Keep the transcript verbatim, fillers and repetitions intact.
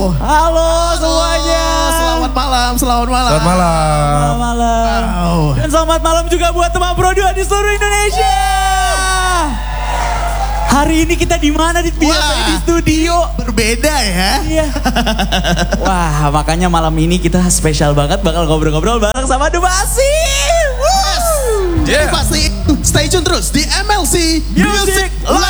Wow. Halo semuanya. Selamat malam, selamat malam. Selamat malam. Selamat malam. Wow. Dan selamat malam juga buat teman Pro dua di seluruh Indonesia. Hari ini kita di mana di biasanya di studio. Berbeda ya. Iya. Wah, makanya malam ini kita spesial banget bakal ngobrol-ngobrol bareng sama Dubasi. Yes. Jadi Yeah. pasti stay tune terus di M L C Music Live.